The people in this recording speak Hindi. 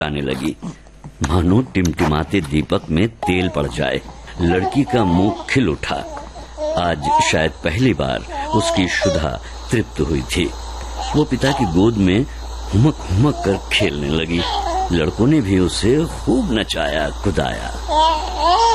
आने लगी, मानो टिमटिमाते दीपक में तेल पड़ जाए। लड़की का मुंह खिल उठा। आज शायद पहली बार उसकी क्षुधा तृप्त हुई थी। वो पिता की गोद में हुमक हुमक कर खेलने लगी। लड़कों ने भी उसे खूब नचाया कुदाया।